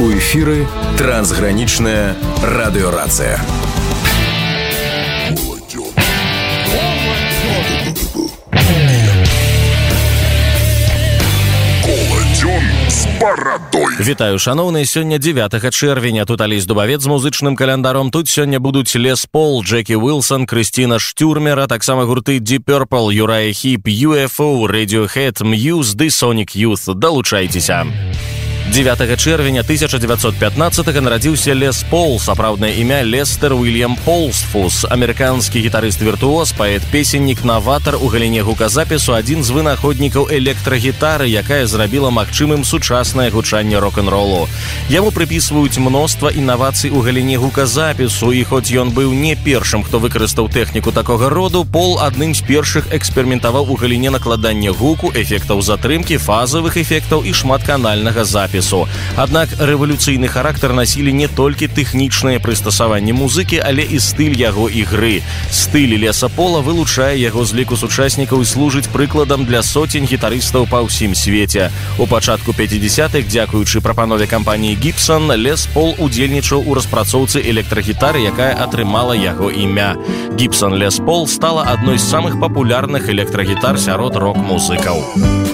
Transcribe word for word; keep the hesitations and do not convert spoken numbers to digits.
У эфіры трансгранічная радыёрацыя. Вітаю, шаноўныя, сёння дзевятага чэрвеня. Тут Алесь Дубавец з музычным календаром. Тут сёння будуць Лес Пол, Джекі Уилсон, Крыстина Штюрмер, а таксама гурты Deep Purple, Юрая Хип, ю эф о, Radiohead, Muse ды Sonic Youth. Далучайцеся. дзевятага чэрвеня тысяча дзевяцьсот пятнаццатага нарадзіўся Лес Пол, сапраўднае імя Лестер Уильям Полсфус, амерыканскі гітарыст-віртуоз, паэт-песеннік, наватар у галіне гуказапісу, адзін з вынаходнікаў электрагітары, якая зрабіла магчымым сучаснае гучанне рок-н-ролу. Яму прыпісваюць мноства інавацый у галіне гуказапісу, і хоць ён быў не першым, хто выкарыстаў тэхніку такога роду, Пол адным з першых эксперыментаваў у галіне накладання гуку, эфектаў затрымкі, фазавых эфектаў і шматканальнага запісу. Аднак рэвалюцыйны характар насілі не толькі тэхнічнае прыстасаванне музыкі, але і стыль яго ігры. Стыль Леса Пола вылучае яго з ліку сучаснікаў і служыць прыкладам для соцень гітарыстаў па ўсім свеце. У пачатку пяцідзясятых, дзякуючы прапанове кампаніі Gibson, Лес Пол удзельнічаў у распрацоўцы электрагітары, якая атрымала яго імя. Gibson Les Paul стала адной з самых папулярных электрагітар сярод рок-музыкаў.